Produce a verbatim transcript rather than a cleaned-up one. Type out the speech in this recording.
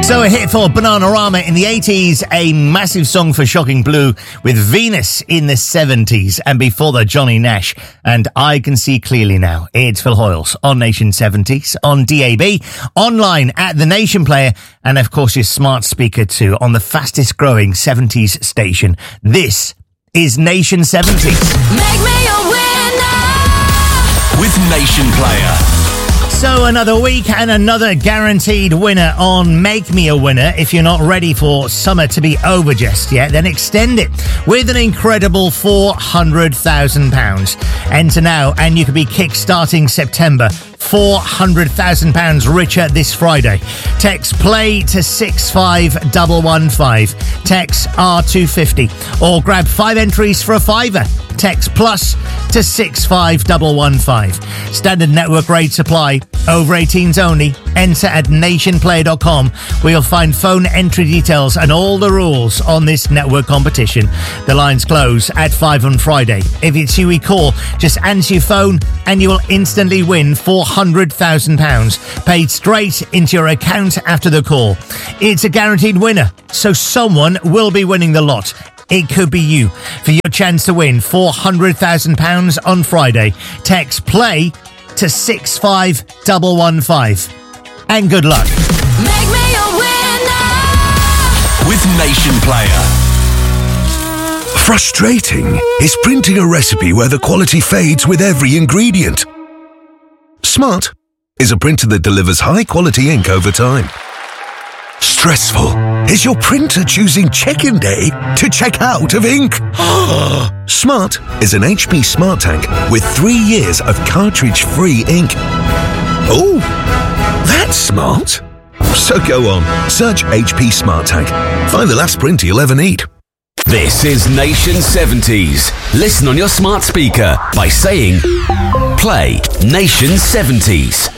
So a hit for Bananarama in the eighties, a massive song for Shocking Blue with Venus in the seventies, and before that Johnny Nash and I Can See Clearly Now. It's Phil Hoyles on Nation seventies, on D A B, online at the Nation Player, and of course your smart speaker too on the fastest growing seventies station. This is Nation seventies. Make me a winner with Nation Player. So another week and another guaranteed winner on Make Me a Winner. If you're not ready for summer to be over just yet, then extend it with an incredible four hundred thousand pounds. Enter now and you could be kick-starting September four hundred thousand pounds richer this Friday. Text play to six five one one five. Text R two fifty or grab five entries for a fiver. Text plus to six five one one five. Standard network rates apply. Over eighteens only. Enter at nation player dot com where you'll find phone entry details and all the rules on this network competition. The lines close at five on Friday. If it's you we call, just answer your phone and you will instantly win four hundred thousand pounds paid straight into your account after the call. It's a guaranteed winner, so someone will be winning the lot. It could be you. For your chance to win four hundred thousand pounds on Friday, text play to six five one one five. And good luck. Make me a winner with Nation Player. Frustrating is printing a recipe where the quality fades with every ingredient. Smart is a printer that delivers high-quality ink over time. Stressful is your printer choosing check-in day to check out of ink. Smart is an H P Smart Tank with three years of cartridge-free ink. Oh, that's smart. So go on, search H P Smart Tank. Find the last printer you'll ever need. This is Nation seventies. Listen on your smart speaker by saying, play Nation seventies.